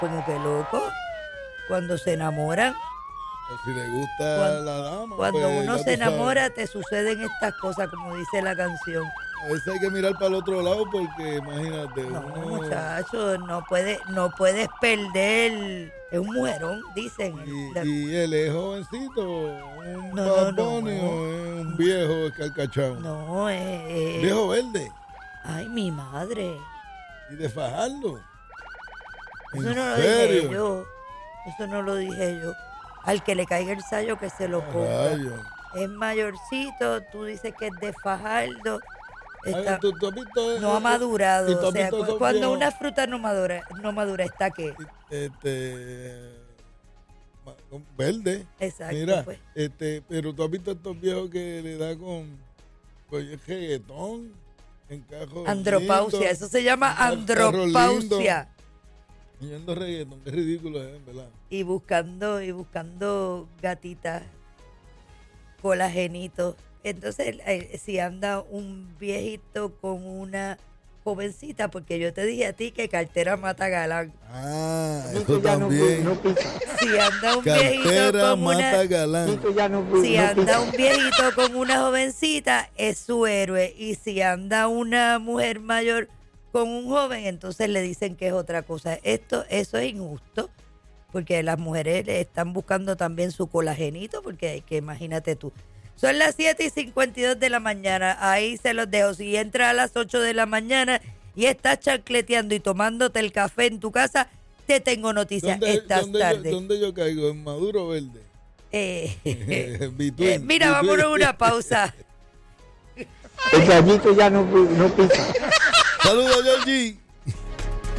como que loco cuando se enamoran. O si le gusta la dama. Cuando pues, uno ya se tú sabes. enamora, te suceden estas cosas, como dice la canción. A veces hay que mirar para el otro lado porque imagínate. No, uno- muchacho, no puedes perder. Es un mujerón, dicen. Y él es jovencito, un No, Bad no, Bunny, no. o es un viejo escarcachado. No, Viejo verde. Ay, mi madre. Y de fajarlo. Eso ¿En no lo serio? dije yo. Eso no lo dije yo. Al que le caiga el sayo, que se lo ponga. Rayos. Es mayorcito, tú dices que es de Fajardo. Ay, Está- ¿tú has visto, no ha madurado. ¿y tú O has sea, visto esos cuando viejos? una fruta no madura, ¿está qué? Verde. Exacto, Mira, pues. pero tú has visto estos viejos que le da con reggaetón, en cajos Andropausia, lindos, eso se llama en carros andropausia. lindos, yendo reggaetón, qué ridículo es, ¿verdad? Y buscando gatitas, colagenitos. Entonces, si anda un viejito con una jovencita, porque yo te dije a ti que cartera mata galán. Ah, eso también. Si anda un viejito Cartera con mata una... galán. Si anda un viejito con una jovencita, es su héroe. Y si anda una mujer mayor con un joven, entonces le dicen que es otra cosa. Eso es injusto, porque las mujeres están buscando también su colagenito, porque hay que, imagínate tú. Son las 7:52 de la mañana, ahí se los dejo. Si entras a las 8 de la mañana y estás chancleteando y tomándote el café en tu casa, te tengo noticias. Estás tarde. ¿Dónde yo caigo? ¿En maduro o verde? Between, Mira, vámonos a una pausa. El gallito ya no pica. Saludos, Georgie.